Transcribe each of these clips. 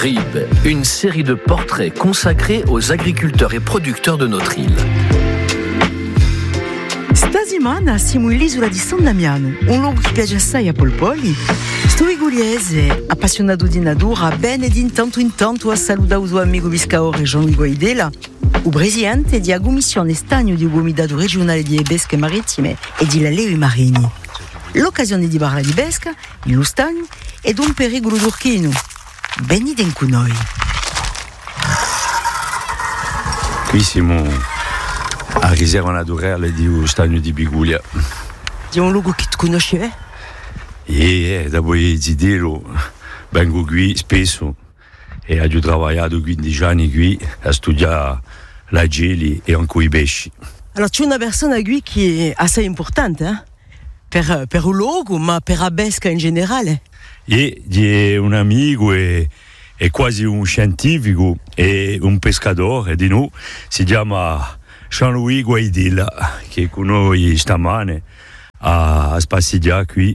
RIB, une série de portraits consacrés aux agriculteurs et producteurs de notre île. Stasimana siamo nell'isola di San Damiano, un luogo che piace assai a Polpoli. Sto iguriese, appassionato di natura, bene di intanto in tanto a salutare il suo amico pescatore Jean-Louis Guaidela, il presidente della Commissione Stagno di Comitato Regionale di Pesche Marittime e di Laleo Marini. L'occasione di parlare di pesca, di lo stagno e di un pericolo turchino. Venite con noi. Qui siamo a riserva naturale di Stagno di Biguglia. È un luogo che tu conosci, dopo di dirlo, vengo qui spesso e ho lavorato 15 anni qui a studiare la geli e anche i pesci. Allora c'è una persona qui che è assai importante, per il luogo, ma per la pesca in generale. È un amico e è quasi un scientifico e un pescatore di noi, si chiama Jean-Louis Guaidela, che con noi stamane a spaziare qui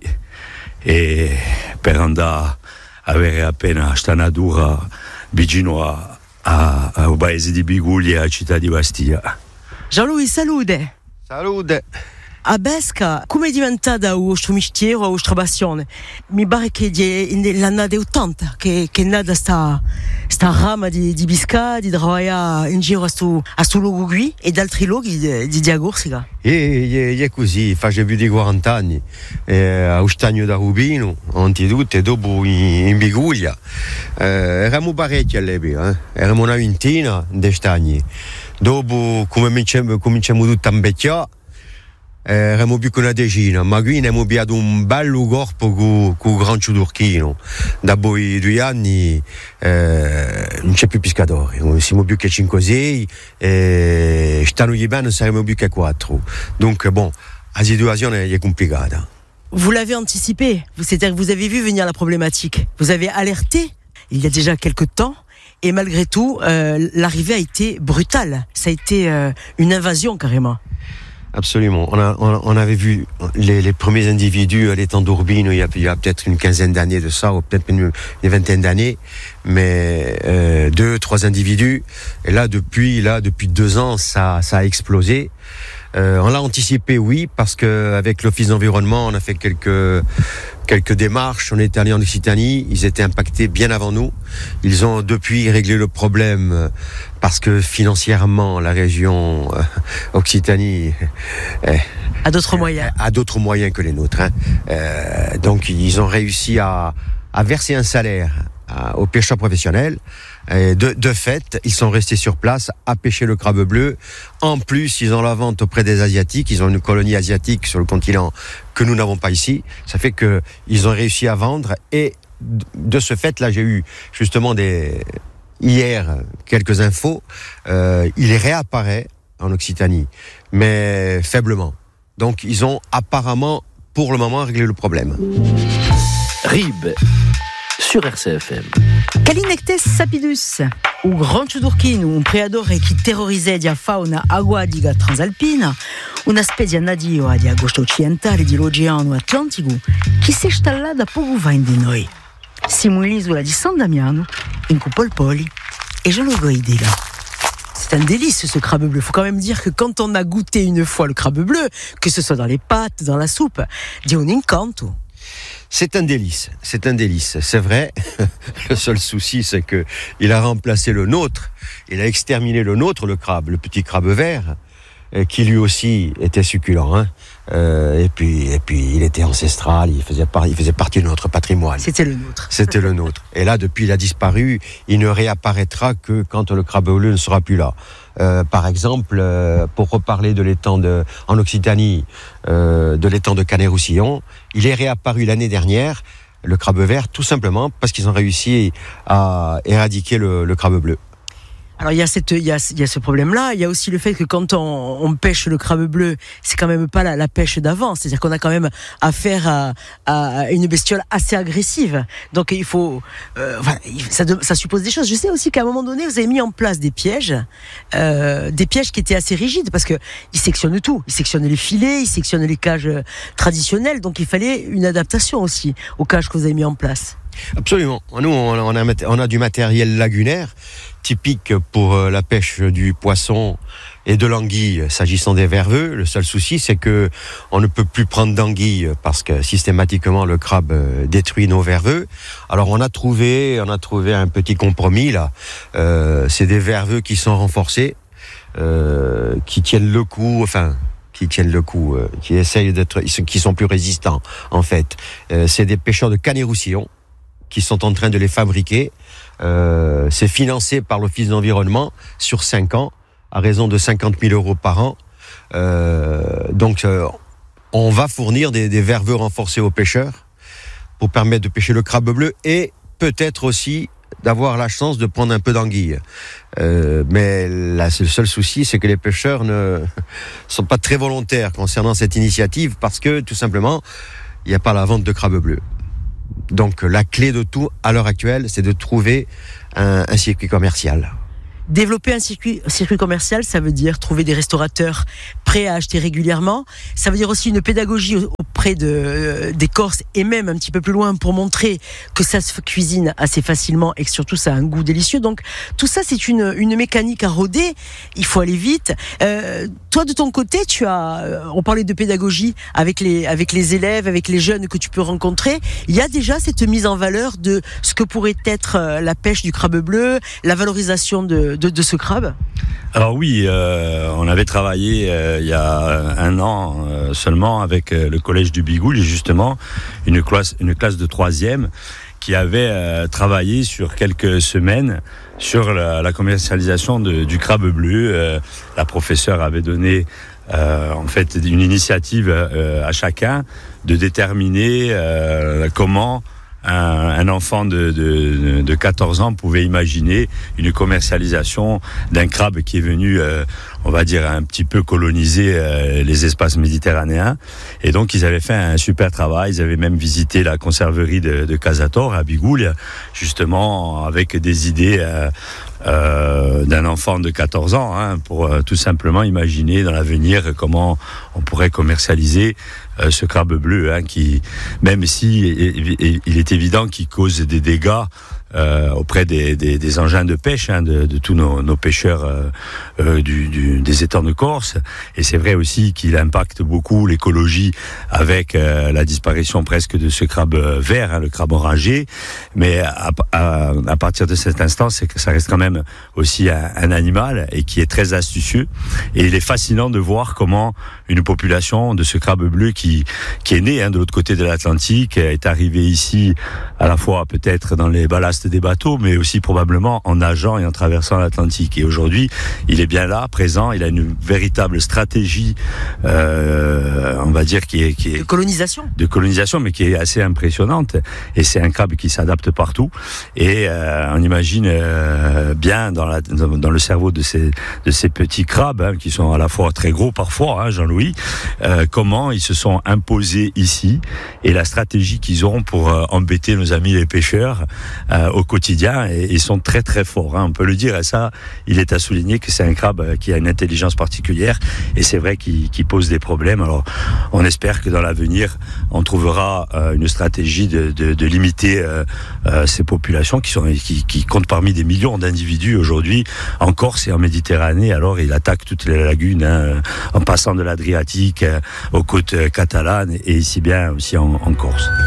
e per andare a avere appena questa natura vicino al paese di Biguglia e alla città di Bastia. Jean-Louis, salute! Salute! A pesca, come è diventata il vostro mestiere o la vostra passione? Mi pare che nell'anno 80 che è nata sta rama di pesca, di lavorare in giro a sto luogo qui e da altri luoghi di Agorsica. È così, facevo più di 40 anni, allo Stagno da Rubino, anzitutto, e dopo in Biguglia. Eravamo parecchi all'epoca, eravamo una ventina di stagni. Dopo cominciamo tutti a invecchiare. Eravamo più che una decina, ma qui ne abbiamo abbiato un bello corpo con il grancio turchino. Dopo i 2 anni non c'è più pescatori, siamo più che 5-6 e stanno bene saremo più che 4. Donc bon, la situazione è complicata. Vous l'avez anticipé, c'est-à-dire que vous avez vu venir la problématique. Vous avez alerté il y a déjà quelques temps. Et malgré tout, l'arrivée a été brutale. Ça a été une invasion carrément. Absolument. On avait vu les premiers individus à l'étang d'Urbino il y a peut-être une quinzaine d'années de ça, ou peut-être une vingtaine d'années, mais 2-3 individus. Et là, depuis 2 ans, ça a explosé. On l'a anticipé, oui, parce que avec l'Office d'environnement, on a fait quelques démarches. On est allé en Occitanie, ils étaient impactés bien avant nous. Ils ont depuis réglé le problème parce que financièrement, la région Occitanie a d'autres moyens que les nôtres. Donc, ils ont réussi à verser un salaire aux pêcheurs professionnels. Et de fait, ils sont restés sur place à pêcher le crabe bleu. En plus, ils ont la vente auprès des Asiatiques. Ils ont une colonie asiatique sur le continent que nous n'avons pas ici. Ça fait que ils ont réussi à vendre. Et de ce fait, là, j'ai eu justement hier quelques infos. Il réapparaît en Occitanie, mais faiblement. Donc, ils ont apparemment, pour le moment, réglé le problème. RIB sur RCFM. Calinectes sapidus, o grancio turchino, un predatore che terrorizza la fauna acquatica transalpina, una specie nativa di agosto occidentale dell'Oceano Atlantico che si è installata poco fa in di noi. Siamo nell'isola di San Damiano, in Polpoli et Jean-Louis Guaidela. C'est un délice ce crabe bleu. Il faut quand même dire que quand on a goûté une fois le crabe bleu, que ce soit dans les pâtes, dans la soupe, di un incanto. C'est un délice, c'est vrai. Le seul souci, c'est que il a remplacé le nôtre, il a exterminé le nôtre, le crabe, le petit crabe vert, qui lui aussi était succulent. Et puis il était ancestral, il faisait partie de notre patrimoine. C'était le nôtre. Et là, depuis, il a disparu. Il ne réapparaîtra que quand le crabe bleu ne sera plus là. Par exemple, pour reparler de l'étang en Occitanie, de l'étang de Canet-Roussillon, il est réapparu l'année dernière, le crabe vert, tout simplement parce qu'ils ont réussi à éradiquer le crabe bleu. Alors il y a ce problème-là. Il y a aussi le fait que quand on pêche le crabe bleu, c'est quand même pas la pêche d'avant. C'est-à-dire qu'on a quand même affaire à une bestiole assez agressive. Donc il faut, ça suppose des choses. Je sais aussi qu'à un moment donné, vous avez mis en place des pièges qui étaient assez rigides parce que ils sectionnent tout. Ils sectionnent les filets, ils sectionnent les cages traditionnelles. Donc il fallait une adaptation aussi aux cages que vous avez mis en place. Absolument. Nous, on a du matériel lagunaire, typique pour la pêche du poisson et de l'anguille, s'agissant des verveux. Le seul souci, c'est que on ne peut plus prendre d'anguille parce que systématiquement le crabe détruit nos verveux. Alors on a trouvé un petit compromis là. C'est des verveux qui sont renforcés, qui tiennent le coup, qui essayent qui sont plus résistants en fait. C'est des pêcheurs de Canet-Roussillon qui sont en train de les fabriquer. C'est financé par l'Office d'environnement sur 5 ans, à raison de 50 000 € par an. Donc, on va fournir des verveux renforcés aux pêcheurs pour permettre de pêcher le crabe bleu et peut-être aussi d'avoir la chance de prendre un peu d'anguille. Mais là, le seul souci, c'est que les pêcheurs ne sont pas très volontaires concernant cette initiative parce que, tout simplement, il n'y a pas la vente de crabe bleu. Donc la clé de tout à l'heure actuelle, c'est de trouver un circuit commercial. Développer un circuit commercial, ça veut dire trouver des restaurateurs prêts à acheter régulièrement. Ça veut dire aussi une pédagogie auprès des Corses et même un petit peu plus loin pour montrer que ça se cuisine assez facilement et que surtout ça a un goût délicieux. Donc tout ça, c'est une mécanique à roder. Il faut aller vite. Toi, de ton côté, on parlait de pédagogie avec les élèves, avec les jeunes que tu peux rencontrer. Il y a déjà cette mise en valeur de ce que pourrait être la pêche du crabe bleu, la valorisation de ce crabe? Alors oui, on avait travaillé il y a 1 an seulement avec le collège du Bigoul, justement, une classe de 3e qui avait travaillé sur quelques semaines sur la commercialisation du crabe bleu. La professeure avait donné en fait une initiative à chacun de déterminer comment un enfant de 14 ans pouvait imaginer une commercialisation d'un crabe qui est venu, on va dire, un petit peu coloniser les espaces méditerranéens. Et donc, ils avaient fait un super travail. Ils avaient même visité la conserverie de Casator à Bigoul, justement, avec des idées d'un enfant de 14 ans, pour tout simplement imaginer dans l'avenir comment on pourrait commercialiser ce crabe bleu, qui, même si il est évident qu'il cause des dégâts auprès des engins de pêche, de tous nos pêcheurs des étangs de Corse. Et c'est vrai aussi qu'il impacte beaucoup l'écologie avec la disparition presque de ce crabe vert, le crabe enragé. Mais à partir de cet instant, c'est que ça reste quand même aussi un animal et qui est très astucieux. Et il est fascinant de voir comment une population de ce crabe bleu qui est né de l'autre côté de l'Atlantique est arrivée ici à la fois peut-être dans les ballasts des bateaux, mais aussi probablement en nageant et en traversant l'Atlantique. Et aujourd'hui, il est bien là, présent. Il a une véritable stratégie, on va dire, qui est de colonisation, mais qui est assez impressionnante. Et c'est un crabe qui s'adapte partout. Et on imagine bien dans le cerveau de ces petits crabes, qui sont à la fois très gros parfois, Jean-Louis, comment ils se sont imposés ici et la stratégie qu'ils ont pour embêter nos amis les pêcheurs au quotidien, et ils sont très très forts, on peut le dire. Et ça, il est à souligner que c'est un crabe qui a une intelligence particulière, et c'est vrai qu'il pose des problèmes. Alors on espère que dans l'avenir on trouvera une stratégie de limiter ces populations qui comptent parmi des millions d'individus aujourd'hui en Corse et en Méditerranée. Alors il attaque toutes les lagunes, en passant de l'Adriatique aux côtes catalanes et ici bien aussi en Corse.